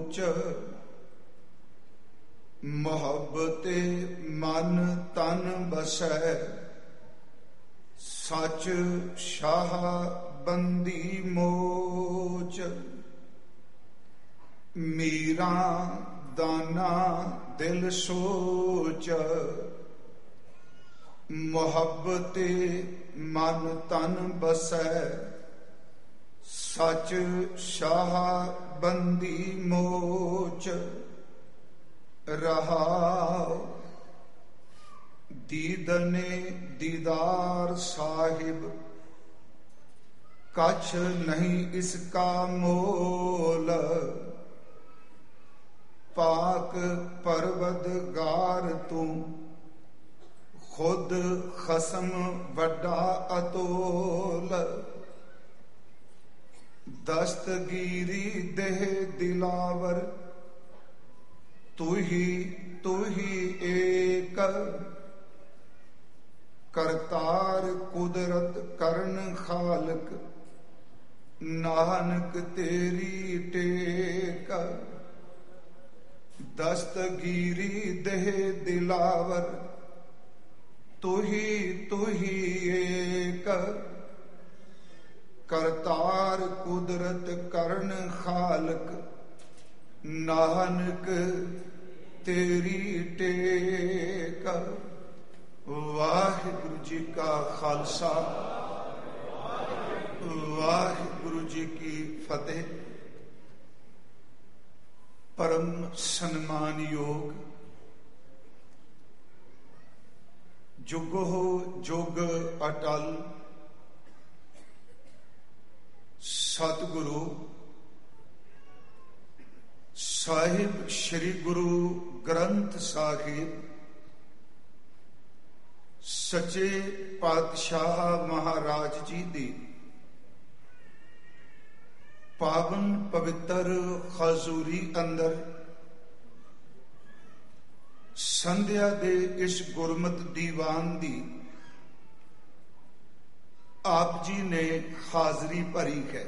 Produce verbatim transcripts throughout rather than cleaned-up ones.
ਮੁਹੱਬਤੇ ਮਨ ਤਨ ਬਸੈ, ਸਚ ਸ਼ਾਹ ਬੰਦੀ ਮੋਚ। ਮੀਰਾ ਦਾਨਾ ਦਿਲ ਸੋਚ, ਮੁਹੱਬਤੇ ਮਨ ਤਨ ਬਸੈ, ਸਚ ਸ਼ਾਹ ਬੰਦੀ ਮੋਚ। ਰਹਾਉ ਦੀਦਨੇ ਦੀਦਾਰ ਸਾਹਿਬ, ਕਛ ਨਹੀਂ ਇਸਕਾ ਮੋਲ। ਪਾਕ ਪਰਵਦਗਾਰ ਤੂੰ, ਖੁਦ ਖਸਮ ਵੱਡਾ ਅਤੋਲ। ਦਸਤਗੀਰੀ ਦੇਹ ਦਿਲਾਵਰ, ਤੂੰ ਹੀ ਤੂੰ ਹੀ ਏਕ। ਕਰਤਾਰ ਕੁਦਰਤ ਕਰਨ ਖਾਲਕ, ਨਾਨਕ ਤੇਰੀ ਟੇਕ। ਦਸਤਗੀਰੀ ਦੇਹ ਦਿਲਾਵਰ, ਤੂੰ ਹੀ ਤੂੰ ਹੀ ਏਕ। ਕਰਤਾਰ ਕੁਦਰਤ ਕਰਨ ਖਾਲਕ, ਨਾਨਕ ਤੇਰੀ ਟੇਕ। ਵਾਹਿਗੁਰੂ ਜੀ ਕਾ ਖਾਲਸਾ, ਵਾਹਿਗੁਰੂ ਜੀ ਕੀ ਫਤਿਹ। ਪਰਮ ਸਨਮਾਨਯੋਗ ਜੁਗੋ ਜੁਗ ਅਟਲ ਸਤਿਗੁਰੂ ਸਾਹਿਬ ਸ੍ਰੀ ਗੁਰੂ ਗ੍ਰੰਥ ਸਾਹਿਬ, ਸੱਚੇ ਪਾਤਸ਼ਾਹ ਮਹਾਰਾਜ ਜੀ ਦੀ ਪਾਵਨ ਪਵਿੱਤਰ ਹਜ਼ੂਰੀ ਅੰਦਰ ਸੰਧਿਆ ਦੇ ਇਸ ਗੁਰਮਤਿ ਦੀਵਾਨ ਦੀ ਆਪ ਜੀ ਨੇ ਹਾਜ਼ਰੀ ਭਰੀ ਹੈ।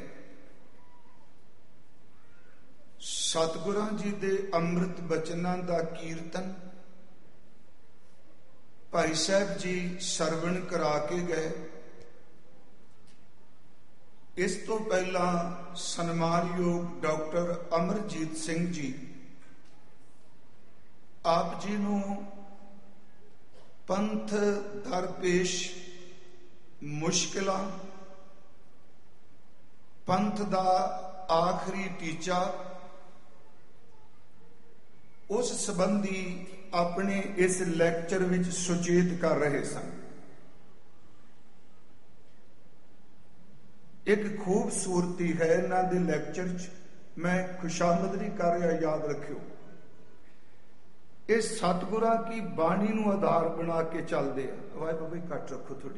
ਸਤਿਗੁਰਾਂ ਜੀ ਦੇ ਅੰਮ੍ਰਿਤ ਬਚਨਾਂ ਦਾ ਕੀਰਤਨ ਭਾਈ ਸਾਹਿਬ ਜੀ ਸਰਵਣ ਕਰਾ ਕੇ ਗਏ। ਇਸ ਤੋਂ ਪਹਿਲਾਂ ਸਨਮਾਨਯੋਗ ਡਾਕਟਰ ਅਮਰਜੀਤ ਸਿੰਘ ਜੀ ਆਪ ਜੀ ਨੂੰ ਪੰਥ ਦਰਪੇਸ਼ ਮੁਸ਼ਕਿਲਾਂ, ਪੰਥ ਦਾ ਆਖਰੀ ਟੀਚਾ, ਉਸ ਸੰਬੰਧੀ ਆਪਣੇ ਇਸ ਲੈਕਚਰ ਵਿੱਚ ਸੁਚੇਤ ਕਰ ਰਹੇ ਸਨ। ਇੱਕ ਖੂਬਸੂਰਤੀ ਹੈ ਇਹਨਾਂ ਦੇ ਲੈਕਚਰ 'ਚ, ਮੈਂ ਖੁਸ਼ਾਮਦਰੀ ਕਰ ਰਿਹਾ, ਯਾਦ ਰੱਖਿਓ। ਇਹ ਸਤਿਗੁਰਾਂ ਕੀ ਬਾਣੀ ਨੂੰ ਆਧਾਰ ਬਣਾ ਕੇ ਚੱਲਦੇ ਆ। ਵਾਹਿ ਬਾਬਾ ਜੀ ਘੱਟ ਰੱਖੋ ਥੋੜੀ।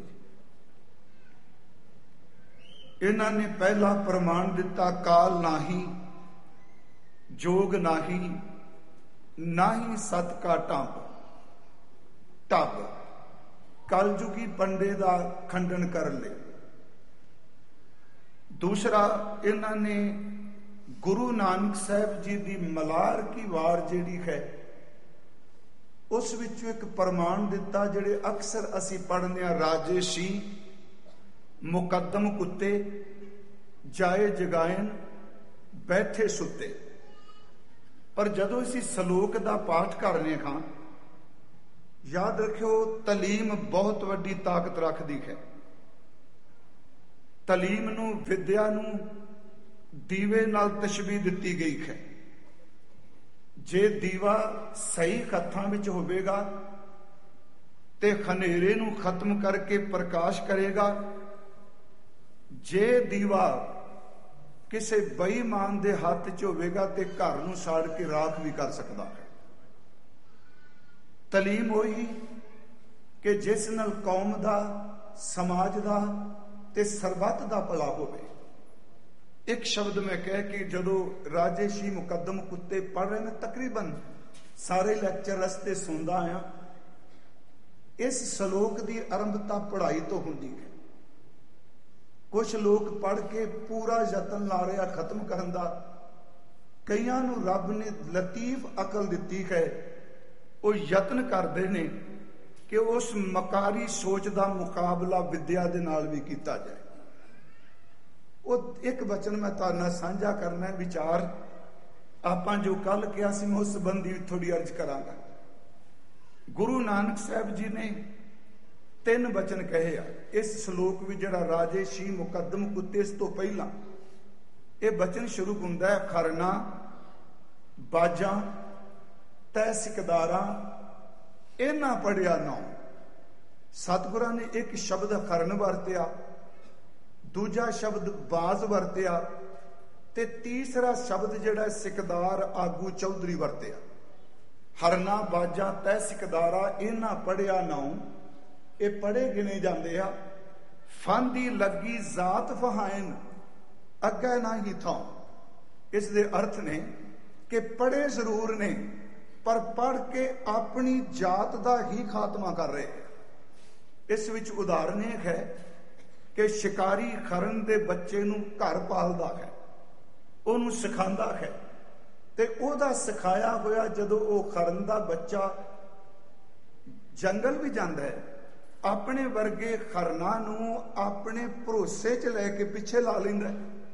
ਇਹਨਾਂ ਨੇ ਪਹਿਲਾ ਪ੍ਰਮਾਣ ਦਿੱਤਾ, ਕਾਲ ਨਾਹੀ, ਜੋਗ ਨਾਹੀ, ਨਾਹੀ ਸਤ ਕਾ ਟੱਬ। ਟੱਬ ਕਲਯੁਗੀ ਪੰਡੇ ਦਾ ਖੰਡਨ ਕਰਨ ਲਈ। ਦੂਸਰਾ, ਇਹਨਾਂ ਨੇ ਗੁਰੂ ਨਾਨਕ ਸਾਹਿਬ ਜੀ ਦੀ ਮਲਾਰ ਕੀ ਵਾਰ ਜਿਹੜੀ ਹੈ, ਉਸ ਵਿੱਚੋਂ ਇੱਕ ਪ੍ਰਮਾਣ ਦਿੱਤਾ ਜਿਹੜੇ ਅਕਸਰ ਅਸੀਂ ਪੜ੍ਹਦੇ ਹਾਂ, ਰਾਜੇ ਸੀ ਮੁਕੱਦਮ ਕੁੱਤੇ, ਜਾਏ ਜਗਾਇਨ ਬੈਠੇ ਸੁੱਤੇ। ਪਰ ਜਦੋਂ ਅਸੀਂ ਸਲੋਕ ਦਾ ਪਾਠ ਕਰਨੇ ਹਾਂ, ਯਾਦ ਰੱਖਿਓ, ਤਾਲੀਮ ਬਹੁਤ ਵੱਡੀ ਤਾਕਤ ਰੱਖਦੀ ਹੈ। ਤਾਲੀਮ ਨੂੰ, ਵਿਦਿਆ ਨੂੰ ਦੀਵੇ ਨਾਲ ਤਸ਼ਬੀਹ ਦਿੱਤੀ ਗਈ ਹੈ। ਜੇ ਦੀਵਾ ਸਹੀ ਹੱਥਾਂ ਵਿੱਚ ਹੋਵੇਗਾ ਤੇ ਹਨੇਰੇ ਨੂੰ ਖਤਮ ਕਰਕੇ ਪ੍ਰਕਾਸ਼ ਕਰੇਗਾ। ਜੇ ਦੀਵਾ ਕਿਸੇ ਬੇਈਮਾਨ ਦੇ ਹੱਥ 'ਚ ਹੋਵੇਗਾ ਤੇ ਘਰ ਨੂੰ ਸਾੜ ਕੇ ਰਾਖ ਵੀ ਕਰ ਸਕਦਾ ਹੈ। ਤਾਲੀਮ ਹੋਈ ਕਿ ਜਿਸ ਨਾਲ ਕੌਮ ਦਾ, ਸਮਾਜ ਦਾ ਤੇ ਸਰਬੱਤ ਦਾ ਭਲਾ ਹੋਵੇ। ਇੱਕ ਸ਼ਬਦ ਮੈਂ ਕਹਿ ਕੇ ਜਦੋਂ ਰਾਜੇ ਸ਼ੀ ਮੁਕੱਦਮ ਕੁੱਤੇ ਪੜ੍ਹ ਰਹੇ, ਮੈਂ ਤਕਰੀਬਨ ਸਾਰੇ ਲੈਕਚਰ ਰਸਤੇ ਸੁਣਦਾ ਆਇਆ। ਇਸ ਸ਼ਲੋਕ ਦੀ ਆਰੰਭਤਾ ਪੜ੍ਹਾਈ ਤੋਂ ਹੁੰਦੀ ਹੈ। ਕੁਝ ਲੋਕ ਪੜ੍ਹ ਕੇ ਪੂਰਾ ਯਤਨ ਲਾ ਰਿਹਾ ਖਤਮ ਕਰਨ ਦਾ, ਕਈਆਂ ਨੂੰ ਰੱਬ ਨੇ ਲਤੀਫ ਅਕਲ ਦਿੱਤੀ ਹੈ, ਉਹ ਯਤਨ ਕਰਦੇ ਨੇ ਕਿ ਉਸ ਮਕਾਰੀ ਸੋਚ ਦਾ ਮੁਕਾਬਲਾ ਵਿਦਿਆ ਦੇ ਨਾਲ ਵੀ ਕੀਤਾ ਜਾਏ। ਉਹ ਇੱਕ ਬਚਨ ਮੈਂ ਤੁਹਾਡੇ ਨਾਲ ਸਾਂਝਾ ਕਰਨਾ ਹੈ, ਵਿਚਾਰ ਆਪਾਂ ਜੋ ਕੱਲ ਕਿਹਾ ਸੀ ਮੈਂ ਉਸ ਸੰਬੰਧੀ ਥੋੜੀ ਅਰਜ਼ ਕਰਾਂਗਾ। ਗੁਰੂ ਨਾਨਕ ਸਾਹਿਬ ਜੀ ਨੇ ਤਿੰਨ ਬਚਨ ਕਹੇ ਆ ਇਸ ਸ਼ਲੋਕ ਵਿੱਚ, ਜਿਹੜਾ ਰਾਜੇ ਸ਼ੀ ਮੁਕੱਦਮ ਕੁੱਤੇ, ਇਸ ਤੋਂ ਪਹਿਲਾਂ ਇਹ ਬਚਨ ਸ਼ੁਰੂ ਹੁੰਦਾ ਹੈ, ਖਰਨਾ ਬਾਜਾਂ ਤੈ ਸਿਕਦਾਰਾਂ ਇਹਨਾਂ ਪੜਿਆ ਨਾ। ਸਤਿਗੁਰਾਂ ਨੇ ਇੱਕ ਸ਼ਬਦ ਖਰਨ ਵਰਤਿਆ, ਦੂਜਾ ਸ਼ਬਦ ਬਾਜ਼ ਵਰਤਿਆ, ਤੇ ਤੀਸਰਾ ਸ਼ਬਦ ਜਿਹੜਾ ਸਿਕਦਾਰ ਆਗੂ ਚੌਧਰੀ ਵਰਤਿਆ। ਹਰਨਾ ਬਾਜਾਂ ਤੈ ਸਿਕਦਾਰਾ ਇਹਨਾਂ ਪੜਿਆ ਨਾ, ਇਹ ਪੜੇ ਗਿਣੇ ਜਾਂਦੇ ਆ। ਫਾਂਦੀ ਲੱਗੀ ਜ਼ਾਤ ਫਹਾਇਨ ਅੱਗੇ ਨਾ ਹੀ ਥਾਂ। ਇਸ ਦੇ ਅਰਥ ਨੇ ਕਿ ਪੜੇ ਜ਼ਰੂਰ ਨੇ, ਪਰ ਪੜ ਕੇ ਆਪਣੀ ਜਾਤ ਦਾ ਹੀ ਖਾਤਮਾ ਕਰ ਰਹੇ। ਇਸ ਵਿੱਚ ਉਦਾਹਰਨ ਇਹ ਹੈ ਕਿ ਸ਼ਿਕਾਰੀ ਖਰਨ ਦੇ ਬੱਚੇ ਨੂੰ ਘਰ ਪਾਲਦਾ ਹੈ, ਉਹਨੂੰ ਸਿਖਾਉਂਦਾ ਹੈ, ਤੇ ਉਹਦਾ ਸਿਖਾਇਆ ਹੋਇਆ ਜਦੋਂ ਉਹ ਖਰਨ ਦਾ ਬੱਚਾ ਜੰਗਲ ਵੀ ਜਾਂਦਾ ਹੈ, ਆਪਣੇ ਵਰਗੇ ਖਰਨਾ ਨੂੰ ਆਪਣੇ ਭਰੋਸੇ 'ਚ ਲੈ ਕੇ ਪਿੱਛੇ ਲਾ ਲੈਂਦਾ।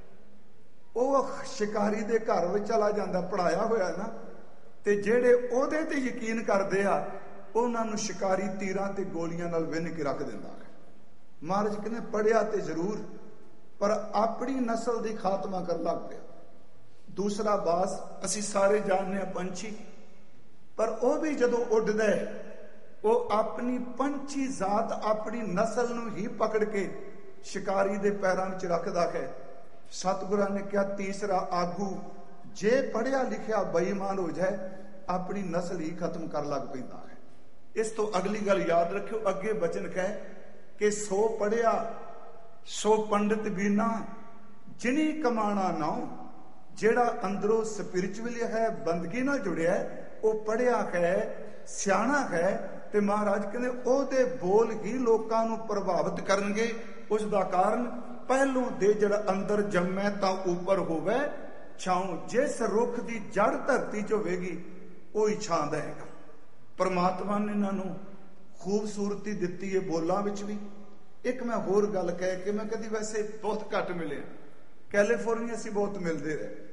ਉਹ ਸ਼ਿਕਾਰੀ ਦੇ ਘਰ ਵਿੱਚ ਚਲਾ ਜਾਂਦਾ, ਪੜਾਇਆ ਹੋਇਆ ਨਾ, ਤੇ ਜਿਹੜੇ ਉਹਦੇ ਤੇ ਯਕੀਨ ਕਰਦੇ ਆ ਉਹਨਾਂ ਨੂੰ ਸ਼ਿਕਾਰੀ ਤੀਰਾਂ ਤੇ ਗੋਲੀਆਂ ਨਾਲ ਵਿੰਨ ਕੇ ਰੱਖ ਦਿੰਦਾ ਹੈ। ਮਹਾਰਾਜ ਕਹਿੰਦੇ ਪੜਿਆ ਤੇ ਜ਼ਰੂਰ, ਪਰ ਆਪਣੀ ਨਸਲ ਦੀ ਖਾਤਮਾ ਕਰਨ ਲੱਗ ਪਿਆ। ਦੂਸਰਾ ਬਾਜ਼, ਅਸੀਂ ਸਾਰੇ ਜਾਣਦੇ ਹਾਂ ਪੰਛੀ, ਪਰ ਉਹ ਵੀ ਜਦੋਂ ਉੱਡਦਾ ਹੈ ਉਹ ਆਪਣੀ ਪੰਛੀ ਜ਼ਾਤ, ਆਪਣੀ ਨਸਲ ਨੂੰ ਹੀ ਪਕੜ ਕੇ ਸ਼ਿਕਾਰੀ ਦੇ ਪੈਰਾਂ ਵਿੱਚ ਰੱਖਦਾ ਹੈ। ਸਤਿਗੁਰਾਂ ਨੇ ਕਿਹਾ ਤੀਸਰਾ ਆਗੂ ਜੇ ਪੜਿਆ ਲਿਖਿਆ ਬੇਈਮਾਨ ਹੋ ਜਾਏ, ਆਪਣੀ ਨਸਲ ਹੀ ਖਤਮ ਕਰਨ ਲੱਗ ਪੈਂਦਾ ਹੈ। ਇਸ ਤੋਂ ਅਗਲੀ ਗੱਲ ਯਾਦ ਰੱਖਿਓ, ਅੱਗੇ ਬਚਨ ਕਹੇ ਕਿ ਸੋ ਪੜਿਆ ਸੋ ਪੰਡਿਤ ਬੀਨਾ ਜਿਨੀ ਕਮਾਣਾ ਨਾ। ਜਿਹੜਾ ਅੰਦਰੋਂ ਸਪਿਰਿਚੁਅਲ ਹੈ, ਬੰਦਗੀ ਨਾਲ ਜੁੜਿਆ, ਉਹ ਪੜਿਆ ਹੈ, ਸਿਆਣਾ ਹੈ, ਤੇ ਮਹਾਰਾਜ ਕਹਿੰਦੇ ਉਹਦੇ ਬੋਲ ਹੀ ਲੋਕਾਂ ਨੂੰ ਪ੍ਰਭਾਵਿਤ ਕਰਨਗੇ। ਉਸ ਦਾ ਕਾਰਨ ਪਹਿਲੋਂ ਦੇ ਜਿਹੜਾ ਅੰਦਰ ਜੰਮੈ ਤਾਂ ਉੱਪਰ ਹੋਵੇ ਛਾਉ। ਜਿਸ ਰੁੱਖ ਦੀ ਜੜ ਧਰਤੀ 'ਚ ਹੋਵੇਗੀ ਉਹੀ ਛਾਂ ਦੇਗਾ। ਪਰਮਾਤਮਾ ਨੇ ਇਹਨਾਂ ਨੂੰ ਖੂਬਸੂਰਤੀ ਦਿੱਤੀ ਹੈ ਬੋਲਾਂ ਵਿੱਚ ਵੀ। ਇੱਕ ਮੈਂ ਹੋਰ ਗੱਲ ਕਹਿ ਕੇ, ਮੈਂ ਕਦੀ ਵੈਸੇ ਬਹੁਤ ਘੱਟ ਮਿਲੇ, ਕੈਲੀਫੋਰਨੀਆ ਅਸੀਂ ਬਹੁਤ ਮਿਲਦੇ ਰਹੇ।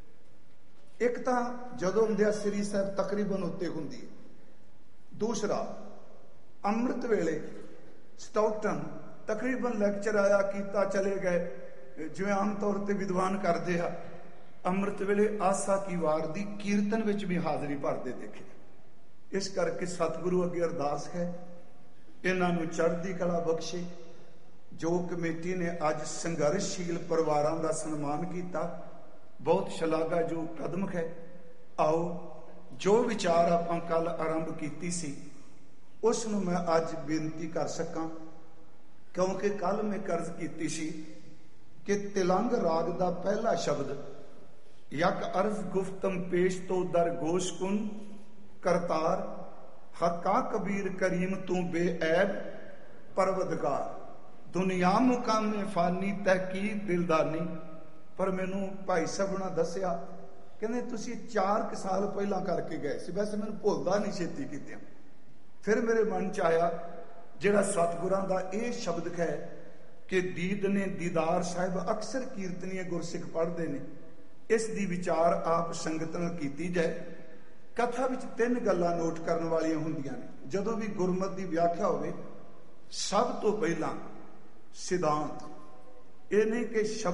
ਇੱਕ ਤਾਂ ਜਦੋਂ ਹੁੰਦਿਆ ਸ੍ਰੀ ਸਾਹਿਬ ਤਕਰੀਬਨ ਉੱਤੇ ਹੁੰਦੀ ਹੈ, ਦੂਸਰਾ ਅੰਮ੍ਰਿਤ ਵੇਲੇ ਸਟਾਕਟਨ ਤਕਰੀਬਨ ਲੈਕਚਰ ਆਇਆ, ਕੀਤਾ, ਚਲੇ ਗਏ, ਜਿਵੇਂ ਆਮ ਤੌਰ ਤੇ ਵਿਦਵਾਨ ਕਰਦੇ ਆ। ਅੰਮ੍ਰਿਤ ਵੇਲੇ ਆਸਾ ਕੀ ਵਾਰ ਦੀ ਕੀਰਤਨ ਵਿੱਚ ਵੀ ਹਾਜ਼ਰੀ ਭਰਦੇ ਦੇਖੇ। ਇਸ ਕਰਕੇ ਸਤਿਗੁਰੂ ਅੱਗੇ ਅਰਦਾਸ ਹੈ ਇਹਨਾਂ ਨੂੰ ਚੜ੍ਹਦੀ ਕਲਾ ਬਖਸ਼ੇ। ਜੋ ਕਮੇਟੀ ਨੇ ਅੱਜ ਸੰਘਰਸ਼ਸ਼ੀਲ ਪਰਿਵਾਰਾਂ ਦਾ ਸਨਮਾਨ ਕੀਤਾ, ਬਹੁਤ ਸ਼ਲਾਘਾਯੋਗ ਕਦਮ ਹੈ। ਆਓ ਜੋ ਵਿਚਾਰ ਆਪਾਂ ਕੱਲ ਆਰੰਭ ਕੀਤੀ ਸੀ ਉਸ ਨੂੰ ਮੈਂ ਅੱਜ ਬੇਨਤੀ ਕਰ ਸਕਾਂ, ਕਿਉਂਕਿ ਕੱਲ ਮੈਂ ਕਰਜ਼ ਕੀਤੀ ਸੀ ਕਿ ਤਿਲੰਗ ਰਾਗ ਦਾ ਪਹਿਲਾ ਸ਼ਬਦ ਯਕ ਅਰਜ਼ ਗੁਫਤਮ ਪੇਸ਼ ਤੋਂ ਦਰ ਗੋਸ਼ਕੁਨ ਕਰਤਾਰ ਹਕਾ ਕਬੀਰ ਕਰੀਮ ਤੂੰ ਬੇਐਬ ਪਰਵਦਗਾਰ ਦੁਨੀਆ ਮੁਕਾਮੇ ਫਾਨੀ ਤਹਿਕੀਕ ਦਿਲਦਾਨੀ। ਪਰ ਮੈਨੂੰ ਭਾਈ ਸਾਹਿਬ ਨੇ ਦੱਸਿਆ, ਕਹਿੰਦੇ ਤੁਸੀਂ ਚਾਰ ਕੁ ਸਾਲ ਪਹਿਲਾਂ ਕਰਕੇ ਗਏ ਸੀ, ਵੈਸੇ ਮੈਨੂੰ ਭੁੱਲਦਾ ਨਹੀਂ ਛੇਤੀ ਕੀਤਿਆਂ। ਫਿਰ ਮੇਰੇ ਮਨ 'ਚ ਆਇਆ ਜਿਹੜਾ ਸਤਿਗੁਰਾਂ ਦਾ ਇਹ ਸ਼ਬਦ ਹੈ ਕਿ ਦੀਦ ਨੇ ਦੀਦਾਰ ਸਾਹਿਬ ਅਕਸਰ ਕੀਰਤਨੀਏ ਗੁਰਸਿੱਖ ਪੜ੍ਹਦੇ ਨੇ, ਇਸ ਦੀ ਵਿਚਾਰ ਆਪ ਸੰਗਤ ਨਾਲ ਕੀਤੀ ਜਾਏ। ਕਥਾ ਵਿੱਚ ਤਿੰਨ ਗੱਲਾਂ ਨੋਟ ਕਰਨ ਵਾਲੀਆਂ ਹੁੰਦੀਆਂ ਨੇ। ਜਦੋਂ ਵੀ ਗੁਰਮਤਿ ਦੀ ਵਿਆਖਿਆ ਹੋਵੇ, ਸਭ ਤੋਂ ਪਹਿਲਾਂ ਸਿਧਾਂਤ ਇਹ ਨਹੀਂ ਕਿ ਸ਼ਬਦ